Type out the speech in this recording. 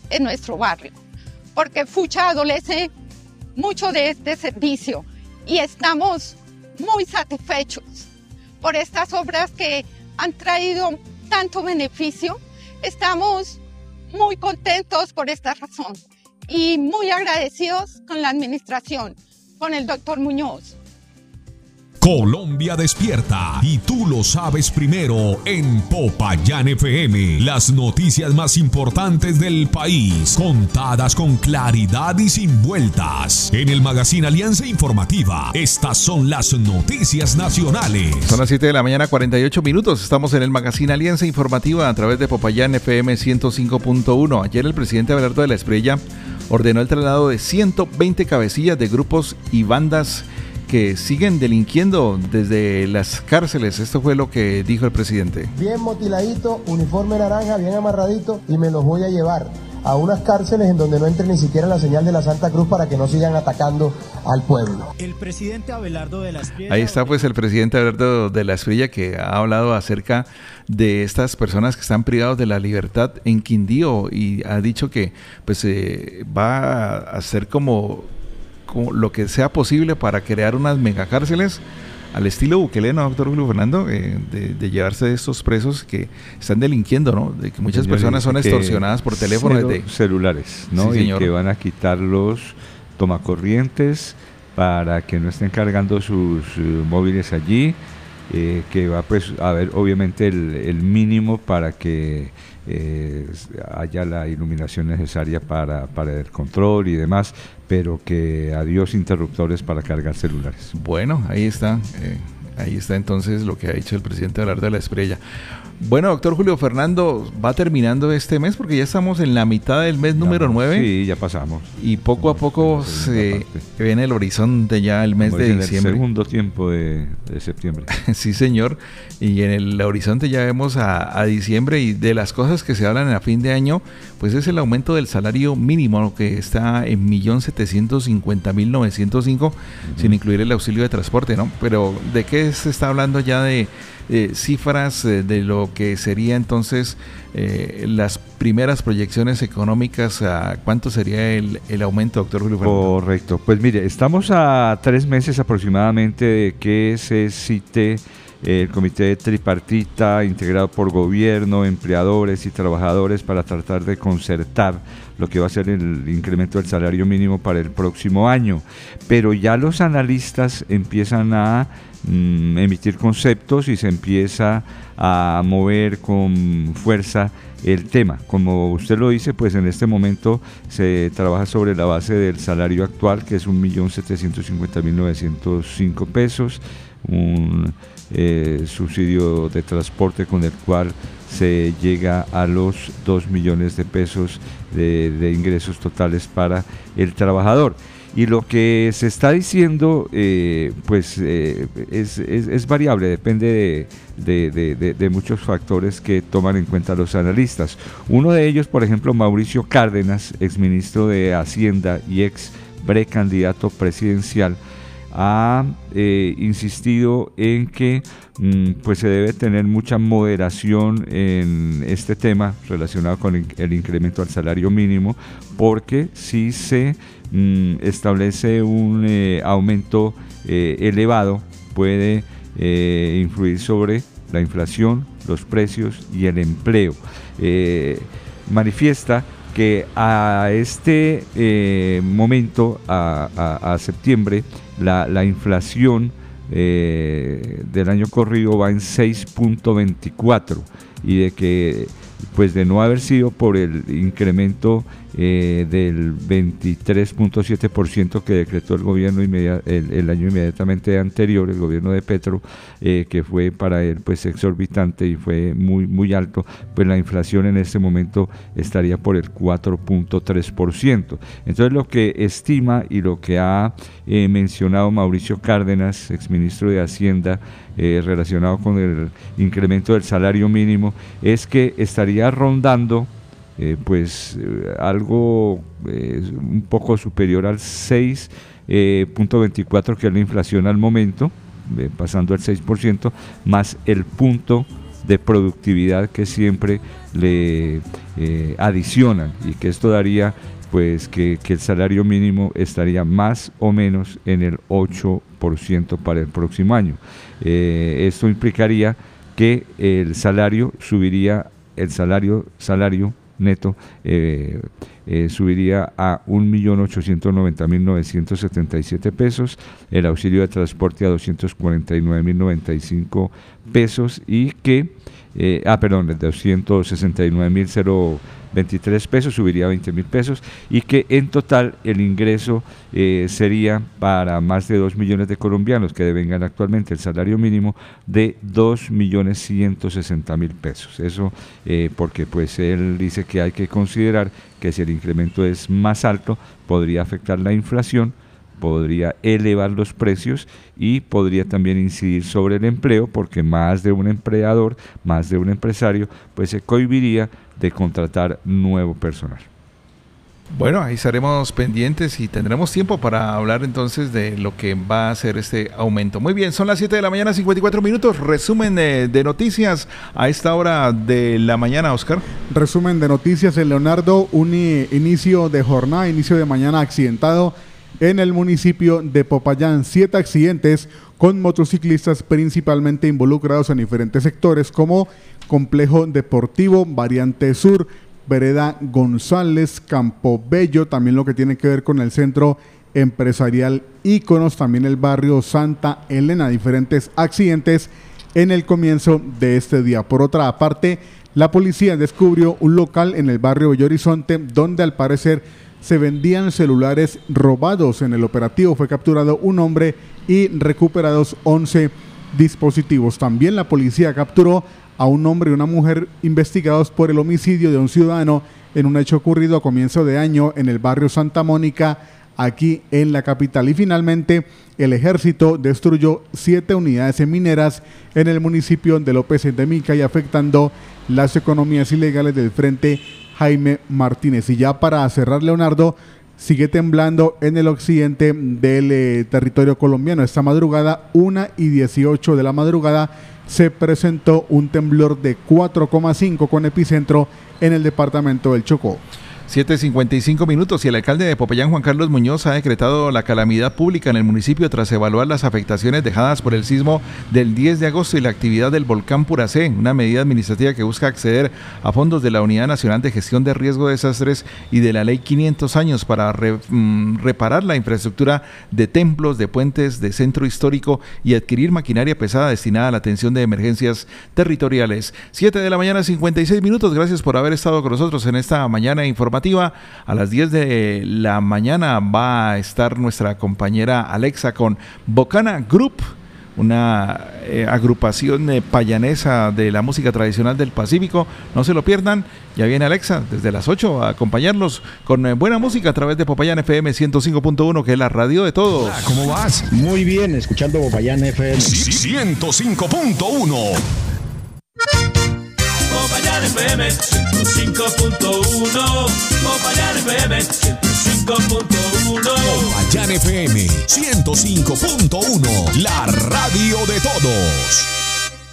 en nuestro barrio, porque Fucha adolece mucho de este servicio y estamos muy satisfechos por estas obras que han traído tanto beneficio. Estamos muy contentos por esta razón y muy agradecidos con la administración, con el doctor Muñoz. Colombia despierta y tú lo sabes primero en Popayán FM. Las noticias más importantes del país, contadas con claridad y sin vueltas. En el Magazine Alianza Informativa, estas son las noticias nacionales. Son las 7 de la mañana, 48 minutos. Estamos en el Magazine Alianza Informativa a través de Popayán FM 105.1. Ayer el presidente Abelardo de la Espriella ordenó el traslado de 120 cabecillas de grupos y bandas que siguen delinquiendo desde las cárceles. Esto fue lo que dijo el presidente. Bien motiladito, uniforme naranja, bien amarradito, y me los voy a llevar a unas cárceles en donde no entre ni siquiera la señal de la Santa Cruz para que no sigan atacando al pueblo. El presidente Abelardo de la Espriella. Ahí está pues el presidente Abelardo de la Espriella, que ha hablado acerca de estas personas que están privados de la libertad en Quindío, y ha dicho que pues va a hacer como lo que sea posible para crear unas megacárceles al estilo Bukele, ¿no, doctor Julio Fernando? De llevarse de estos presos que están delinquiendo, ¿no? De que muchas personas son extorsionadas por teléfono desde celulares, ¿no? Sí, y que van a quitar los tomacorrientes para que no estén cargando sus móviles allí, que va pues a haber obviamente el mínimo para que haya la iluminación necesaria para el control y demás, pero que adiós interruptores para cargar celulares. Bueno, ahí está entonces lo que ha dicho el presidente Abelardo de la Espriella. Bueno, doctor Julio Fernando, va terminando este mes porque ya estamos en la mitad del mes número 9. Sí, ya pasamos. Y poco a poco se viene el horizonte ya el mes de diciembre. El segundo tiempo de septiembre. Sí, señor. Y en el horizonte ya vemos a diciembre, y de las cosas que se hablan a fin de año, pues es el aumento del salario mínimo, que está en 1.750.905, sin incluir el auxilio de transporte, ¿no? Pero ¿de qué se está hablando ya de cifras de lo que sería entonces las primeras proyecciones económicas? ¿A cuánto sería el aumento, doctor Julio Fernando? Correcto, pues mire, estamos a 3 meses aproximadamente de que se cite el comité tripartita integrado por gobierno, empleadores y trabajadores para tratar de concertar lo que va a ser el incremento del salario mínimo para el próximo año. Pero ya los analistas empiezan a emitir conceptos y se empieza a mover con fuerza el tema. Como usted lo dice, pues en este momento se trabaja sobre la base del salario actual, que es 1.750.905 pesos, un subsidio de transporte con el cual se llega a los 2 millones de pesos de ingresos totales para el trabajador. Y lo que se está diciendo es variable, depende de muchos factores que toman en cuenta los analistas. Uno de ellos, por ejemplo, Mauricio Cárdenas, exministro de Hacienda y ex precandidato presidencial, ha insistido en que pues se debe tener mucha moderación en este tema relacionado con el incremento al salario mínimo, porque si se establece un aumento elevado puede influir sobre la inflación, los precios y el empleo. Manifiesta que a este momento, a septiembre, la inflación del año corrido va en 6.24, y de que pues de no haber sido por el incremento del 23.7% que decretó el gobierno el año inmediatamente anterior, el gobierno de Petro, que fue para él pues exorbitante y fue muy alto, pues la inflación en este momento estaría por el 4.3%. Entonces lo que estima y lo que ha mencionado Mauricio Cárdenas, exministro de Hacienda, relacionado con el incremento del salario mínimo, es que estaría rondando algo un poco superior al 6.24 que es la inflación al momento, pasando al 6%, más el 0.1 de productividad que siempre le adicionan, y que esto daría pues que el salario mínimo estaría más o menos en el 8% para el próximo año. Esto implicaría que el salario subiría, el salario neto subiría a 1.890.977 pesos, el auxilio de transporte a 249.095 pesos y que, el de 269.023 pesos subiría a 20.000 pesos, y que en total el ingreso sería para más de 2 millones de colombianos que devengan actualmente el salario mínimo de 2.160.000 pesos. Eso porque pues él dice que hay que considerar que si el incremento es más alto podría afectar la inflación, podría elevar los precios y podría también incidir sobre el empleo, porque más de un empleador, más de un empresario, pues se cohibiría de contratar nuevo personal. Bueno, ahí estaremos pendientes y tendremos tiempo para hablar entonces de lo que va a ser este aumento. Muy bien, son las 7 de la mañana, 54 minutos. Resumen de noticias a esta hora de la mañana, Oscar. Resumen de noticias en Leonardo, un inicio de jornada, inicio de mañana accidentado en el municipio de Popayán. 7 accidentes con motociclistas principalmente involucrados en diferentes sectores como Complejo Deportivo, Variante Sur, Vereda González, Campo Bello, también lo que tiene que ver con el centro empresarial Íconos, también el barrio Santa Elena. Diferentes accidentes en el comienzo de este día. Por otra parte, la policía descubrió un local en el barrio Bello Horizonte donde al parecer se vendían celulares robados. En el operativo fue capturado un hombre y recuperados 11 dispositivos. También la policía capturó a un hombre y una mujer investigados por el homicidio de un ciudadano en un hecho ocurrido a comienzo de año en el barrio Santa Mónica, aquí en la capital. Y finalmente, el ejército destruyó 7 unidades mineras en el municipio de López de Micay, afectando las economías ilegales del Frente Jaime Martínez. Y ya para cerrar, Leonardo, sigue temblando en el occidente del territorio colombiano. Esta madrugada, 1:18 de la madrugada, se presentó un temblor de 4,5 con epicentro en el departamento del Chocó. 7:55 minutos y el alcalde de Popayán, Juan Carlos Muñoz, ha decretado la calamidad pública en el municipio tras evaluar las afectaciones dejadas por el sismo del 10 de agosto y la actividad del volcán Puracé, una medida administrativa que busca acceder a fondos de la Unidad Nacional de Gestión de Riesgo de Desastres y de la Ley 500 años para reparar la infraestructura de templos, de puentes, de centro histórico y adquirir maquinaria pesada destinada a la atención de emergencias territoriales. 7 de la mañana, 56 minutos. Gracias por haber estado con nosotros en esta mañana informativa. A las 10 de la mañana va a estar nuestra compañera Alexa con Bocana Group, una agrupación payanesa de la música tradicional del Pacífico. No se lo pierdan. Ya viene Alexa desde las 8 a acompañarnos con buena música a través de Popayán FM 105.1, que es la radio de todos. Hola, ¿cómo vas? Muy bien, escuchando Popayán FM 105.1. Popayán FM 105.1. Popayán FM 105.1. Popayán FM 105.1, la radio de todos.